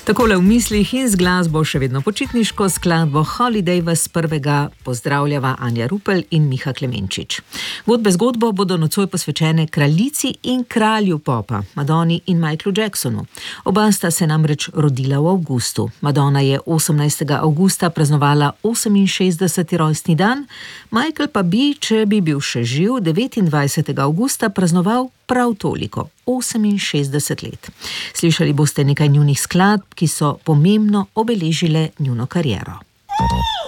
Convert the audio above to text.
Takole v mislih in z glasbo še vedno počitniško skladbo Holiday vas prvega pozdravljava Anja Rupel in Miha Klemenčič. Godbe zgodbo bodo nocoj posvečene kraljici in kralju popa, Madoni in Michaelu Jacksonu. Oba sta se namreč rodila v avgustu. Madonna je 18. avgusta praznovala 68. rojstni dan, Michael pa bi, če bi bil še živ, 29. avgusta praznoval prav toliko, 68 let. Slišali boste nekaj njunih skladb, ki so pomembno obeležile njuno kariero.